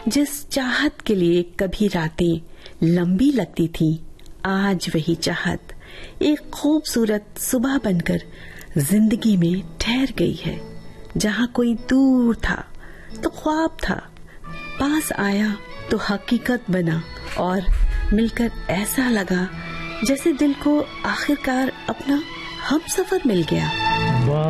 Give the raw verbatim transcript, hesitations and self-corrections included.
जिस चाहत के लिए कभी रातें लंबी लगती थी, आज वही चाहत एक खूबसूरत सुबह बनकर जिंदगी में ठहर गई है। जहाँ कोई दूर था तो ख्वाब था, पास आया तो हकीकत बना, और मिलकर ऐसा लगा जैसे दिल को आखिरकार अपना हमसफर मिल गया।